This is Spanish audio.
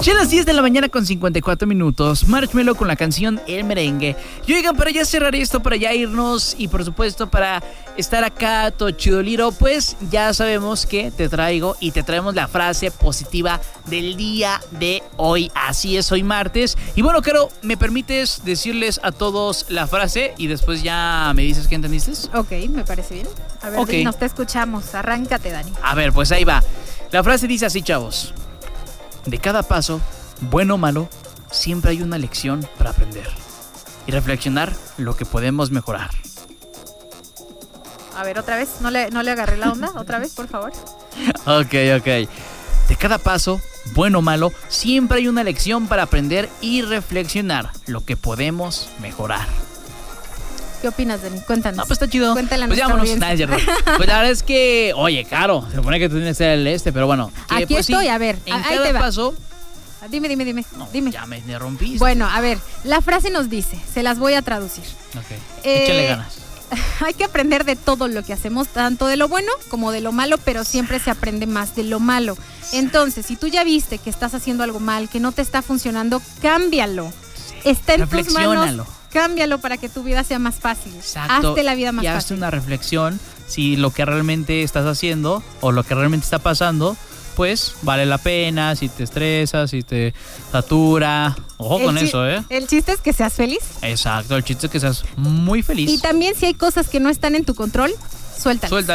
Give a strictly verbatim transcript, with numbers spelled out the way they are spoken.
Ya a las diez de la mañana con cincuenta y cuatro minutos, Marshmello con la canción El Merengue. Y oigan, para ya cerrar esto, para ya irnos y por supuesto para estar acá todo chidoliro, pues ya sabemos que te traigo y te traemos la frase positiva del día de hoy. Así es, hoy martes. Y bueno, Caro, ¿me permites decirles a todos la frase y después ya me dices qué entendiste? Ok, me parece bien. A ver, okay. Nos te escuchamos. Arráncate, Dani. A ver, pues ahí va. La frase dice así, chavos. De cada paso, bueno o malo, siempre hay una lección para aprender y reflexionar lo que podemos mejorar. A ver, otra vez, no le, no le agarré la onda, otra vez, por favor. Ok, ok. De cada paso, bueno o malo, siempre hay una lección para aprender y reflexionar lo que podemos mejorar. ¿Qué opinas, Dani? Cuéntanos. No, pues está chido. Cuéntale a pues nuestra vámonos. Nah, es cierto. Pues la verdad es que, oye, Caro, se supone que tú tienes que ser el este, pero bueno. Que, Aquí pues, estoy, sí, a ver, en ahí cada te va. paso. Dime, dime, dime, No, dime. ya me, me rompiste. Bueno, a ver, la frase nos dice, se las voy a traducir. Ok, Eh, échale ganas. Hay que aprender de todo lo que hacemos, tanto de lo bueno como de lo malo, pero siempre se aprende más de lo malo. Entonces, si tú ya viste que estás haciendo algo mal, que no te está funcionando, cámbialo. Está en tus manos. Cámbialo para que tu vida sea más fácil. Exacto. Hazte la vida más y fácil. hazte una reflexión si lo que realmente estás haciendo o lo que realmente está pasando, pues vale la pena, si te estresas, si te satura. Ojo El con chi- eso, ¿eh? El chiste es que seas feliz. Exacto, el chiste es que seas muy feliz. Y también si hay cosas que no están en tu control, suéltalas. Suelta.